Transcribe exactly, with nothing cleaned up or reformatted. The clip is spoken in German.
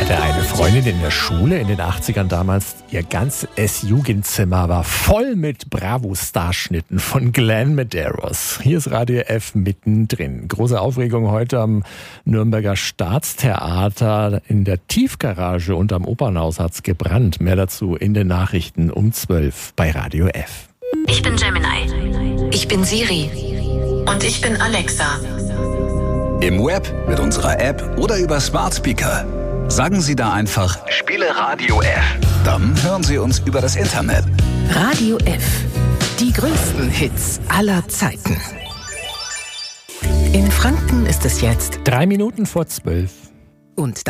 hatte eine Freundin in der Schule in den achtzigern damals. Ihr ganzes Jugendzimmer war voll mit Bravo-Starschnitten von Glenn Medeiros. Hier ist Radio F mittendrin. Große Aufregung heute am Nürnberger Staatstheater. In der Tiefgarage unterm Opernhaus hat's gebrannt. Mehr dazu in den Nachrichten um zwölf bei Radio F. Ich bin Gemini. Ich bin Siri. Und ich bin Alexa. Im Web, mit unserer App oder über Smart Speaker. Sagen Sie da einfach, spiele Radio F. Dann hören Sie uns über das Internet. Radio F. Die größten Hits aller Zeiten. In Franken ist es jetzt Drei Minuten vor zwölf. und